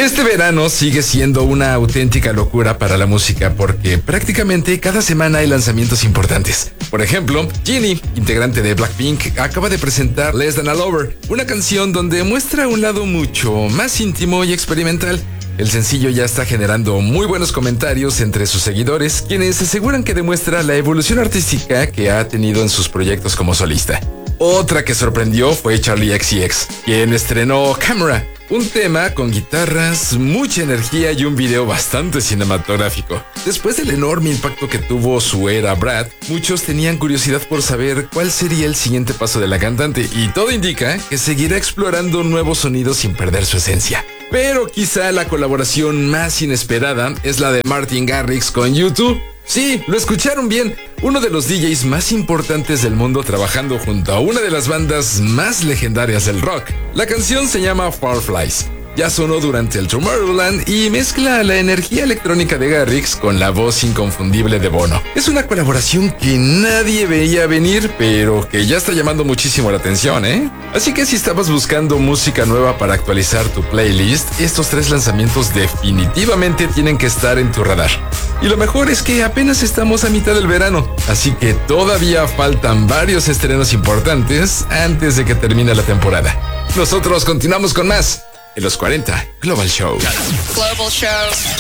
Este verano sigue siendo una auténtica locura para la música porque prácticamente cada semana hay lanzamientos importantes. Por ejemplo, Jennie, integrante de Blackpink, acaba de presentar Less Than a Lover, una canción donde muestra un lado mucho más íntimo y experimental. El sencillo ya está generando muy buenos comentarios entre sus seguidores, quienes aseguran que demuestra la evolución artística que ha tenido en sus proyectos como solista. Otra que sorprendió fue Charli XCX, quien estrenó Camera, un tema con guitarras, mucha energía y un video bastante cinematográfico. Después del enorme impacto que tuvo su era Brad, muchos tenían curiosidad por saber cuál sería el siguiente paso de la cantante, y todo indica que seguirá explorando nuevos sonidos sin perder su esencia. Pero quizá la colaboración más inesperada es la de Martin Garrix con U2. Sí, lo escucharon bien, uno de los DJs más importantes del mundo trabajando junto a una de las bandas más legendarias del rock. La canción se llama Fireflies. Ya sonó durante el Tomorrowland y mezcla la energía electrónica de Garrix con la voz inconfundible de Bono. Es una colaboración que nadie veía venir, pero que ya está llamando muchísimo la atención, ¿eh? Así que si estabas buscando música nueva para actualizar tu playlist, estos 3 lanzamientos definitivamente tienen que estar en tu radar. Y lo mejor es que apenas estamos a mitad del verano, así que todavía faltan varios estrenos importantes antes de que termine la temporada. Nosotros continuamos con más en los 40 Global Show. Global Show.